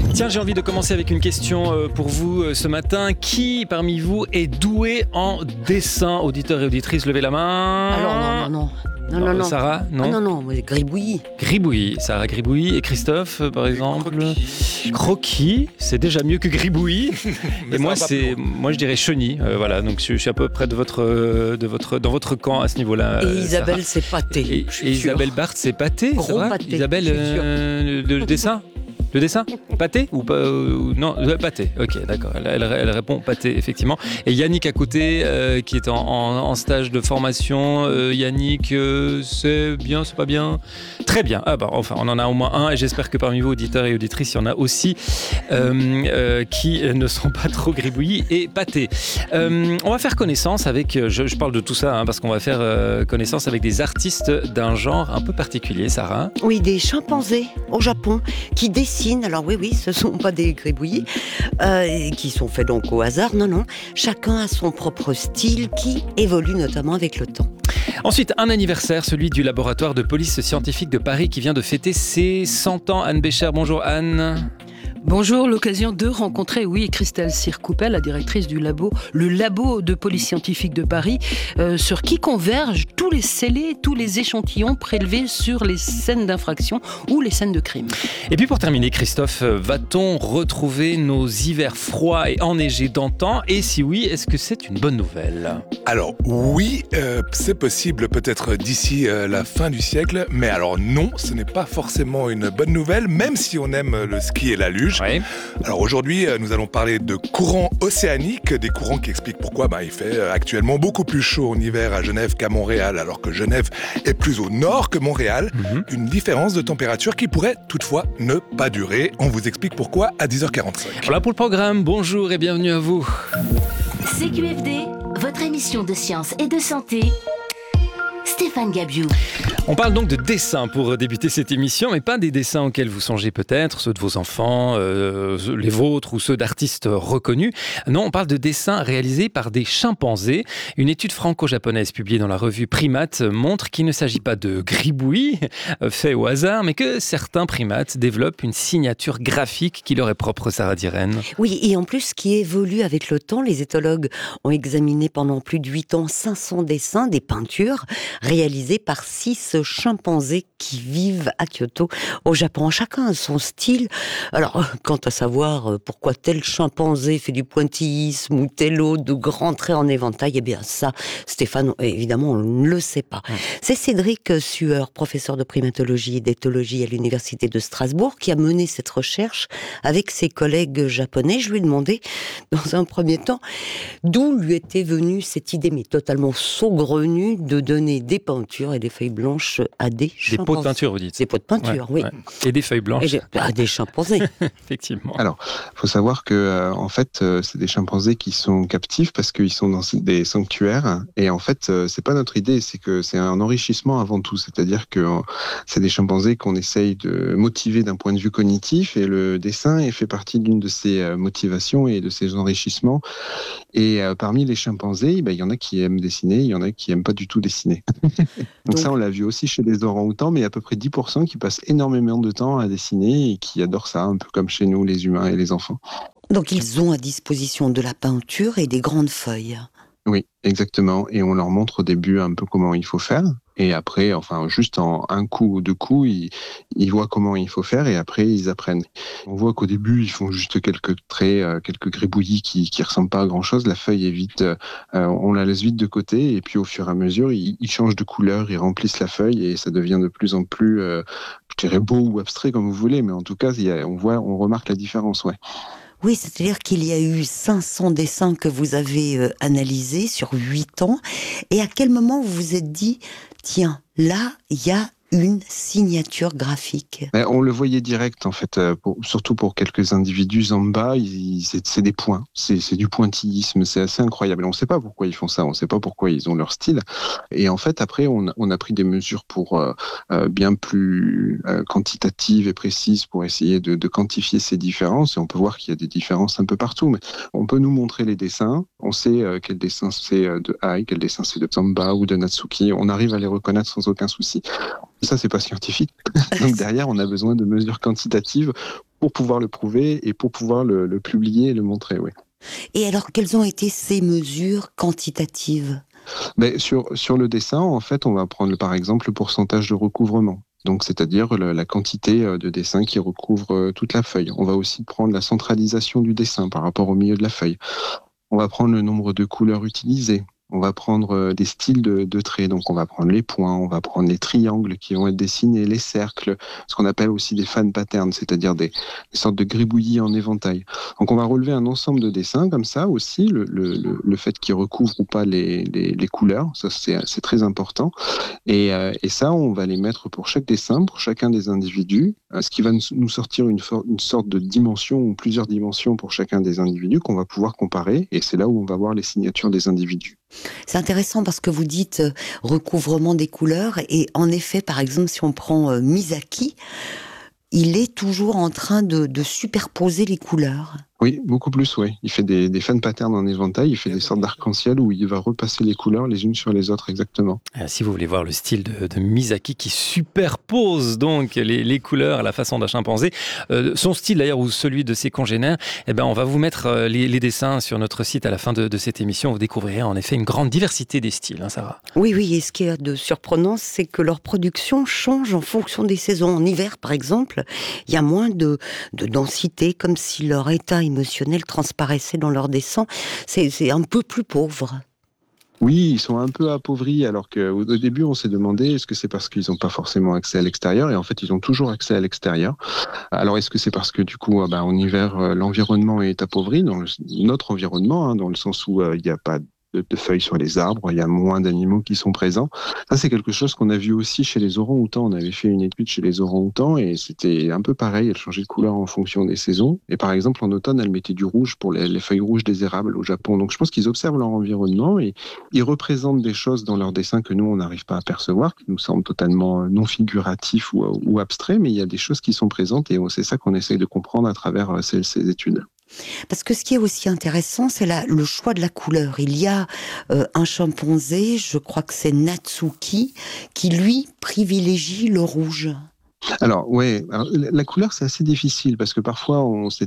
Tiens, j'ai envie de commencer avec une question pour vous ce matin. Qui parmi vous est doué en dessin? Auditeurs et auditrices, levez la main. Alors non. Sarah, non? Ah non, Gribouillis. Gribouillis, Sarah Gribouillis. Et Christophe, par exemple? Croquis, c'est déjà mieux que Gribouillis. Et moi, je dirais Chenille. Voilà, donc je suis à peu près dans votre camp à ce niveau-là. Et Isabelle, c'est pâté. Et Isabelle Barthes, c'est pâté, c'est vrai? Pâté, Isabelle, le dessin? Le dessin? Pâté ou pas non, pâté. Ok, d'accord. Elle répond pâté, effectivement. Et Yannick à côté, qui est en stage de formation. Yannick, c'est bien, c'est pas bien? Très bien. Ah bah, enfin, on en a au moins un. Et j'espère que parmi vous, auditeurs et auditrices, il y en a aussi qui ne sont pas trop gribouillis et pâtés. On va faire connaissance avec. Je parle de tout ça parce qu'on va faire connaissance avec des artistes d'un genre un peu particulier, Sarah. Oui, des chimpanzés au Japon qui dessinent. Alors oui, ce ne sont pas des gribouillis qui sont faits donc au hasard. Non. Chacun a son propre style qui évolue notamment avec le temps. Ensuite, un anniversaire, celui du laboratoire de police scientifique de Paris qui vient de fêter ses 100 ans. Anne Bécher, bonjour Anne. Bonjour, l'occasion de rencontrer, Christelle Cyr-Coupet, la directrice du labo, le labo de police scientifique de Paris, sur qui convergent tous les scellés, tous les échantillons prélevés sur les scènes d'infraction ou les scènes de crime. Et puis pour terminer, Christophe, va-t-on retrouver nos hivers froids et enneigés d'antan? Et si oui, est-ce que c'est une bonne nouvelle? Alors oui, c'est possible peut-être d'ici la fin du siècle, mais alors non, ce n'est pas forcément une bonne nouvelle, même si on aime le ski et la luge. Ouais. Alors aujourd'hui, nous allons parler de courants océaniques, des courants qui expliquent pourquoi il fait actuellement beaucoup plus chaud en hiver à Genève qu'à Montréal, alors que Genève est plus au nord que Montréal. Une différence de température qui pourrait toutefois ne pas durer. On vous explique pourquoi à 10h45. Voilà pour le programme. Bonjour et bienvenue à vous. CQFD, votre émission de science et de santé. Stéphane Gabiou. On parle donc de dessins pour débuter cette émission, mais pas des dessins auxquels vous songez peut-être, ceux de vos enfants, les vôtres ou ceux d'artistes reconnus. Non, on parle de dessins réalisés par des chimpanzés. Une étude franco-japonaise publiée dans la revue Primates montre qu'il ne s'agit pas de gribouillis faits au hasard, mais que certains primates développent une signature graphique qui leur est propre, Sarah Diren. Oui, et en plus qui évolue avec le temps. Les éthologues ont examiné pendant plus de 8 ans 500 dessins, des peintures réalisées par 6 chimpanzés qui vivent à Kyoto, au Japon. Chacun a son style. Alors, quant à savoir pourquoi tel chimpanzé fait du pointillisme ou tel autre de grands traits en éventail, eh bien ça, Stéphane, évidemment, on ne le sait pas. C'est Cédric Sueur, professeur de primatologie et d'éthologie à l'université de Strasbourg, qui a mené cette recherche avec ses collègues japonais. Je lui ai demandé, dans un premier temps, d'où lui était venue cette idée, mais totalement saugrenue, de donner des peintures et des feuilles blanches à des chimpanzés. Des pots de peinture, vous dites? Des pots de peinture, oui. Ouais. Et des feuilles blanches. À des chimpanzés. Effectivement. Alors, il faut savoir que, en fait, c'est des chimpanzés qui sont captifs parce qu'ils sont dans des sanctuaires. Et en fait, c'est pas notre idée, c'est que c'est un enrichissement avant tout. C'est-à-dire que c'est des chimpanzés qu'on essaye de motiver d'un point de vue cognitif, et le dessin fait partie d'une de ces motivations et de ces enrichissements. Et parmi les chimpanzés, il y en a qui aiment dessiner, il y en a qui aiment pas du tout dessiner. Donc ça, on l'a vu aussi chez les orang-outans, mais il y a à peu près 10% qui passent énormément de temps à dessiner et qui adorent ça, un peu comme chez nous, les humains et les enfants. Donc ils ont à disposition de la peinture et des grandes feuilles. Oui, exactement. Et on leur montre au début un peu comment il faut faire. Et après, juste en un coup ou deux coups, ils voient comment il faut faire et après, ils apprennent. On voit qu'au début, ils font juste quelques traits, quelques gribouillis qui ressemblent pas à grand-chose. La feuille est vite, on la laisse vite de côté et puis au fur et à mesure, ils changent de couleur, ils remplissent la feuille et ça devient de plus en plus, je dirais beau ou abstrait comme vous voulez, mais en tout cas, on remarque la différence, ouais. Oui, c'est-à-dire qu'il y a eu 500 dessins que vous avez analysés sur 8 ans. Et à quel moment vous vous êtes dit, tiens, là, il y a une signature graphique? On le voyait direct, en fait, surtout pour quelques individus Zamba, c'est des points, c'est du pointillisme, c'est assez incroyable. On ne sait pas pourquoi ils font ça, on ne sait pas pourquoi ils ont leur style. Et en fait, après, on a pris des mesures pour bien plus quantitatives et précises pour essayer de quantifier ces différences. Et on peut voir qu'il y a des différences un peu partout. Mais on peut nous montrer les dessins, on sait quel dessin c'est de Ai, quel dessin c'est de Zamba ou de Natsuki. On arrive à les reconnaître sans aucun souci. Ça, c'est pas scientifique. Donc derrière, on a besoin de mesures quantitatives pour pouvoir le prouver et pour pouvoir le publier et le montrer, oui. Et alors, quelles ont été ces mesures quantitatives ? Mais sur le dessin, en fait, on va prendre par exemple le pourcentage de recouvrement. Donc, c'est-à-dire la quantité de dessin qui recouvre toute la feuille. On va aussi prendre la centralisation du dessin par rapport au milieu de la feuille. On va prendre le nombre de couleurs utilisées. On va prendre des styles de traits. Donc, on va prendre les points, on va prendre les triangles qui vont être dessinés, les cercles, ce qu'on appelle aussi des fan patterns, c'est-à-dire des sortes de gribouillis en éventail. Donc, on va relever un ensemble de dessins comme ça aussi, le fait qu'ils recouvrent ou pas les couleurs, ça c'est très important. Et ça, on va les mettre pour chaque dessin, pour chacun des individus, ce qui va nous sortir une sorte de dimension ou plusieurs dimensions pour chacun des individus qu'on va pouvoir comparer. Et c'est là où on va voir les signatures des individus. C'est intéressant parce que vous dites recouvrement des couleurs et en effet, par exemple, si on prend Misaki, il est toujours en train de superposer les couleurs. Oui, beaucoup plus, oui. Il fait des fan patterns en éventail, il fait des sortes d'arc-en-ciel où il va repasser les couleurs les unes sur les autres, exactement. Si vous voulez voir le style de Misaki qui superpose donc les couleurs à la façon d'un chimpanzé, son style d'ailleurs ou celui de ses congénères, on va vous mettre les dessins sur notre site à la fin de cette émission. Vous découvrirez en effet une grande diversité des styles, Sarah. Oui, et ce qui est de surprenant, c'est que leur production change en fonction des saisons. En hiver, par exemple, il y a moins de densité, comme si leur état émotionnel transparaissait dans leur dessin. C'est un peu plus pauvre. Oui, ils sont un peu appauvris, alors qu'au début, on s'est demandé est-ce que c'est parce qu'ils n'ont pas forcément accès à l'extérieur, et en fait, ils ont toujours accès à l'extérieur. Alors, est-ce que c'est parce que du coup, en hiver, l'environnement est appauvri, dans notre environnement, dans le sens où il n'y a pas de feuilles sur les arbres, il y a moins d'animaux qui sont présents. Ça, c'est quelque chose qu'on a vu aussi chez les orang-outans. On avait fait une étude chez les orang-outans et c'était un peu pareil. Elles changeaient de couleur en fonction des saisons. Et par exemple, en automne, elles mettaient du rouge pour les feuilles rouges des érables au Japon. Donc, je pense qu'ils observent leur environnement et ils représentent des choses dans leurs dessins que nous, on n'arrive pas à percevoir, qui nous semblent totalement non figuratifs ou abstraits, mais il y a des choses qui sont présentes et c'est ça qu'on essaye de comprendre à travers ces études. Parce que ce qui est aussi intéressant, c'est le choix de la couleur. Il y a un chimpanzé, je crois que c'est Natsuki, qui lui privilégie le rouge. Alors, la couleur, c'est assez difficile parce que parfois,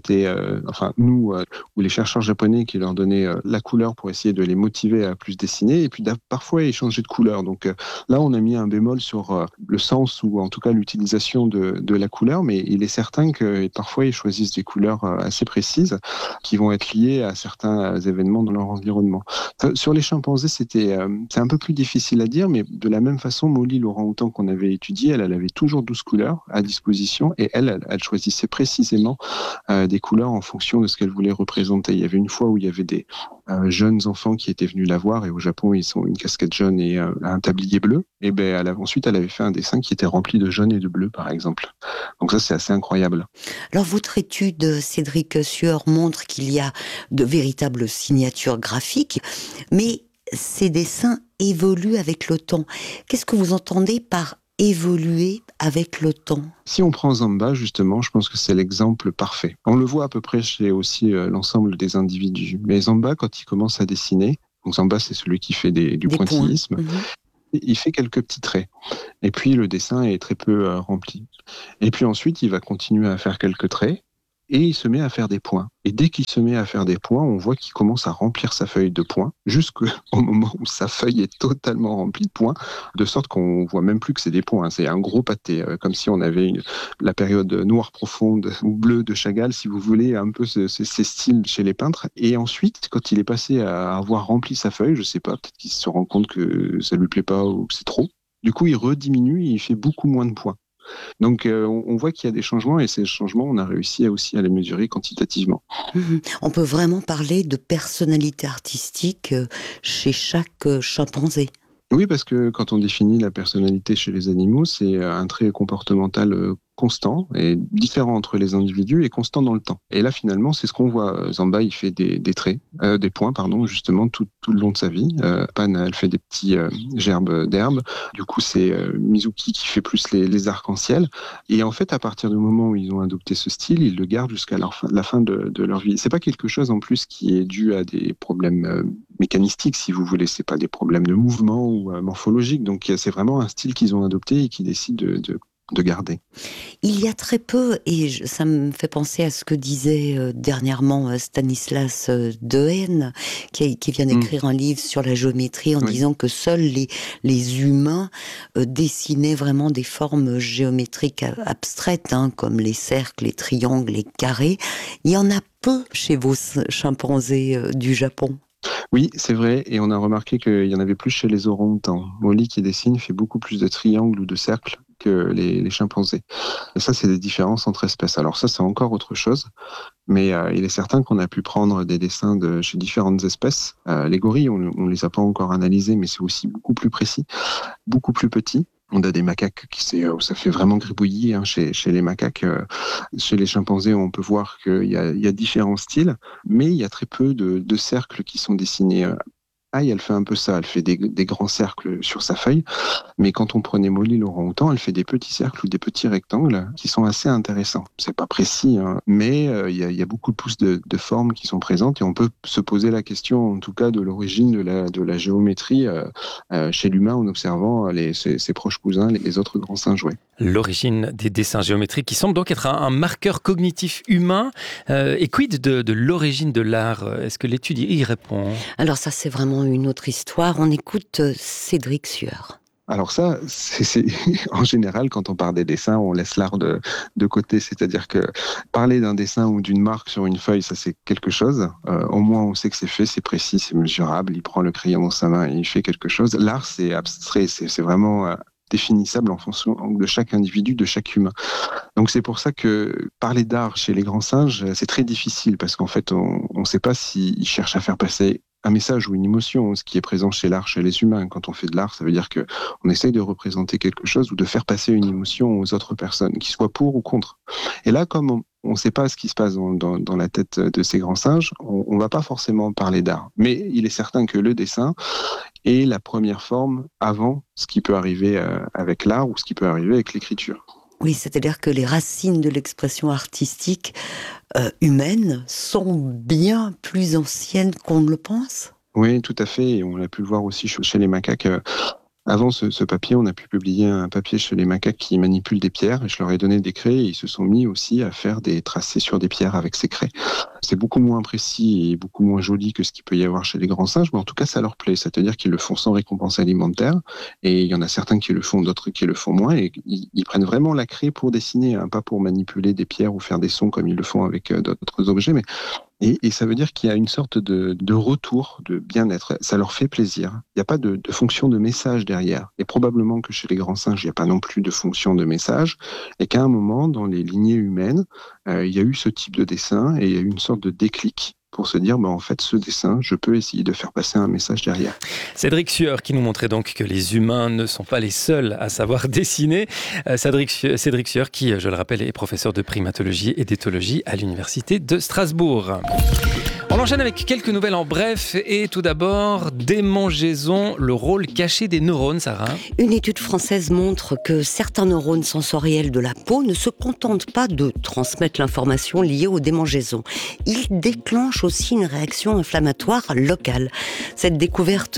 nous, ou les chercheurs japonais qui leur donnaient la couleur pour essayer de les motiver à plus dessiner, et puis parfois, ils changeaient de couleur. Donc là, on a mis un bémol sur le sens ou en tout cas l'utilisation de la couleur, mais il est certain que parfois, ils choisissent des couleurs assez précises qui vont être liées à certains événements dans leur environnement. Sur les chimpanzés, c'est un peu plus difficile à dire, mais de la même façon, Molly, l'orang-outan qu'on avait étudié, elle avait toujours 12 couleurs à disposition et elle choisissait précisément des couleurs en fonction de ce qu'elle voulait représenter. Il y avait une fois où il y avait des jeunes enfants qui étaient venus la voir et au Japon ils ont une casquette jaune et un tablier bleu et ensuite elle avait fait un dessin qui était rempli de jaune et de bleu par exemple. Donc ça c'est assez incroyable. Alors votre étude, Cédric Sueur, montre qu'il y a de véritables signatures graphiques, mais ces dessins évoluent avec le temps. Qu'est-ce que vous entendez par évoluer avec le temps? Si on prend Zamba, justement, je pense que c'est l'exemple parfait. On le voit à peu près chez aussi l'ensemble des individus. Mais Zamba, quand il commence à dessiner, donc Zamba, c'est celui qui fait du pointillisme, il fait quelques petits traits. Et puis, le dessin est très peu rempli. Et puis ensuite, il va continuer à faire quelques traits. Et il se met à faire des points. Et dès qu'il se met à faire des points, on voit qu'il commence à remplir sa feuille de points, jusqu'au moment où sa feuille est totalement remplie de points, de sorte qu'on voit même plus que c'est des points. C'est un gros pâté, comme si on avait la période noire profonde ou bleue de Chagall, si vous voulez, un peu ces styles chez les peintres. Et ensuite, quand il est passé à avoir rempli sa feuille, je sais pas, peut-être qu'il se rend compte que ça lui plaît pas ou que c'est trop. Du coup, il rediminue et il fait beaucoup moins de points. Donc on voit qu'il y a des changements et ces changements, on a réussi aussi à les mesurer quantitativement. On peut vraiment parler de personnalité artistique chez chaque chimpanzé. Oui, parce que quand on définit la personnalité chez les animaux, c'est un trait comportemental constant et différent entre les individus et constant dans le temps. Et là, finalement, c'est ce qu'on voit. Zamba, il fait des traits, des points, justement, tout le long de sa vie. Pan, elle fait des petits gerbes d'herbe. Du coup, c'est Mizuki qui fait plus les arcs-en-ciel. Et en fait, à partir du moment où ils ont adopté ce style, ils le gardent jusqu'à la fin de leur vie. C'est pas quelque chose, en plus, qui est dû à des problèmes mécanistique, si vous voulez. C'est pas des problèmes de mouvement ou morphologiques. Donc c'est vraiment un style qu'ils ont adopté et qu'ils décident de garder. Il y a très peu, et ça me fait penser à ce que disait dernièrement Stanislas Dehaene, qui vient d'écrire un livre sur la géométrie en disant que seuls les humains dessinaient vraiment des formes géométriques abstraites, comme les cercles, les triangles, les carrés. Il y en a peu chez vos chimpanzés du Japon. Oui, c'est vrai, et on a remarqué qu'il y en avait plus chez les orang-outans. Molly qui dessine fait beaucoup plus de triangles ou de cercles que les chimpanzés. Et ça, c'est des différences entre espèces. Alors ça, c'est encore autre chose, mais il est certain qu'on a pu prendre des dessins chez différentes espèces. Les gorilles, on les a pas encore analysés, mais c'est aussi beaucoup plus précis, beaucoup plus petit. On a des macaques ça fait vraiment gribouillis chez les macaques. Chez les chimpanzés, on peut voir qu'il y a différents styles, mais il y a très peu de cercles qui sont dessinés. Elle fait un peu ça, elle fait des grands cercles sur sa feuille, mais quand on prenait Molly l'orang-outan, elle fait des petits cercles ou des petits rectangles qui sont assez intéressants. C'est pas précis, mais il y a beaucoup plus de formes qui sont présentes et on peut se poser la question, en tout cas, de l'origine de la géométrie chez l'humain en observant ses proches cousins, les autres grands singes. Ouais. L'origine des dessins géométriques qui semble donc être un marqueur cognitif humain. Et quid de l'origine de l'art ? Est-ce que l'étude y répond ? Alors ça, c'est vraiment une autre histoire. On écoute Cédric Sueur. Alors ça, c'est en général, quand on parle des dessins, on laisse l'art de côté. C'est-à-dire que parler d'un dessin ou d'une marque sur une feuille, ça c'est quelque chose. Au moins, on sait que c'est fait, c'est précis, c'est mesurable. Il prend le crayon dans sa main et il fait quelque chose. L'art, c'est abstrait, c'est vraiment définissable en fonction de chaque individu, de chaque humain. Donc c'est pour ça que parler d'art chez les grands singes, c'est très difficile parce qu'en fait, on ne sait pas s'ils cherchent à faire passer un message ou une émotion, ce qui est présent chez l'art, chez les humains. Quand on fait de l'art, ça veut dire qu'on essaye de représenter quelque chose ou de faire passer une émotion aux autres personnes, qu'ils soient pour ou contre. Et là, comme on ne sait pas ce qui se passe dans la tête de ces grands singes, on ne va pas forcément parler d'art. Mais il est certain que le dessin est la première forme avant ce qui peut arriver avec l'art ou ce qui peut arriver avec l'écriture. Oui, c'est-à-dire que les racines de l'expression artistique humaine sont bien plus anciennes qu'on ne le pense. Oui, tout à fait. Et on l'a pu le voir aussi chez les macaques. Avant ce papier, on a pu publier un papier chez les macaques qui manipulent des pierres. Et je leur ai donné des craies et ils se sont mis aussi à faire des tracés sur des pierres avec ces craies. C'est beaucoup moins précis et beaucoup moins joli que ce qu'il peut y avoir chez les grands singes, mais en tout cas, ça leur plaît. C'est-à-dire qu'ils le font sans récompense alimentaire. Et il y en a certains qui le font, d'autres qui le font moins. Et ils prennent vraiment la craie pour dessiner, pas pour manipuler des pierres ou faire des sons comme ils le font avec d'autres objets, mais et ça veut dire qu'il y a une sorte de retour, de bien-être. Ça leur fait plaisir. Il n'y a pas de fonction de message derrière. Et probablement que chez les grands singes, il n'y a pas non plus de fonction de message. Et qu'à un moment, dans les lignées humaines, il y a eu ce type de dessin et il y a eu une sorte de déclic pour se dire, en fait, ce dessin, je peux essayer de faire passer un message derrière. Cédric Sueur qui nous montrait donc que les humains ne sont pas les seuls à savoir dessiner. Cédric Sueur qui, je le rappelle, est professeur de primatologie et d'éthologie à l'Université de Strasbourg. On enchaîne avec quelques nouvelles en bref et tout d'abord, démangeaison, le rôle caché des neurones, Sarah. Une étude française montre que certains neurones sensoriels de la peau ne se contentent pas de transmettre l'information liée aux démangeaisons. Ils déclenchent aussi une réaction inflammatoire locale. Cette découverte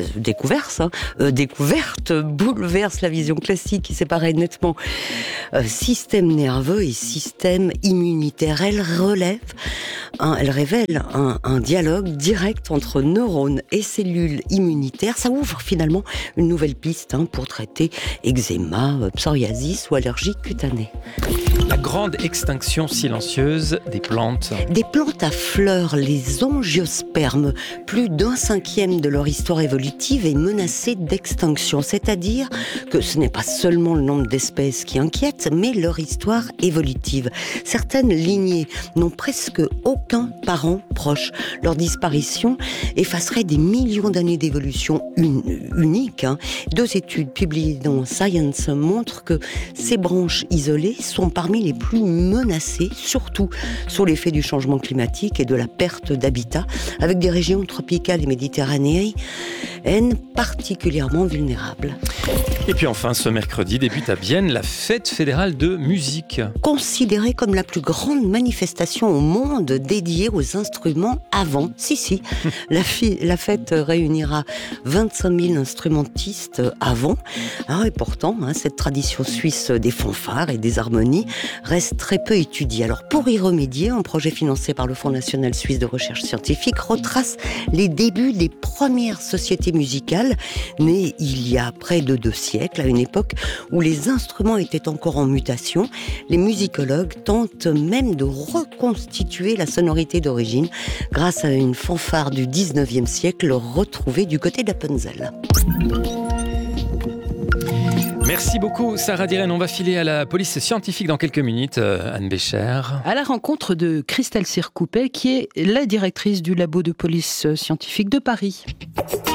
bouleverse la vision classique qui séparait nettement système nerveux et système immunitaire. Elle révèle un dialogue direct entre neurones et cellules immunitaires. Ça ouvre finalement une nouvelle piste pour traiter eczéma, psoriasis ou allergie cutanée. La grande extinction silencieuse des plantes. Des plantes à fleurs, les angiospermes, plus d'1/5 de leur histoire évolutive est menacée d'extinction. C'est-à-dire que ce n'est pas seulement le nombre d'espèces qui inquiète, mais leur histoire évolutive. Certaines lignées n'ont presque aucun parent proche. Leur disparition effacerait des millions d'années d'évolution unique. 2 études publiées dans Science montrent que ces branches isolées sont parmi les les plus menacées, surtout sous l'effet du changement climatique et de la perte d'habitat, avec des régions tropicales et méditerranéennes particulièrement vulnérables. Et puis enfin, ce mercredi débute à Bienne la fête fédérale de musique. Considérée comme la plus grande manifestation au monde dédiée aux instruments à vent. Si. La fête réunira 25 000 instrumentistes à vent. Et pourtant, cette tradition suisse des fanfares et des harmonies reste très peu étudiée. Alors pour y remédier, un projet financé par le Fonds national suisse de recherche scientifique retrace les débuts des premières sociétés musicales nées il y a près de 2 siècles, à une époque où les instruments étaient encore en mutation. Les musicologues tentent même de reconstituer la sonorité d'origine grâce à une fanfare du 19e siècle retrouvée du côté d'Appenzell. Merci beaucoup Sarah Diren. On va filer à la police scientifique dans quelques minutes. Anne Bécher. À la rencontre de Christelle Sircoupet, qui est la directrice du labo de police scientifique de Paris.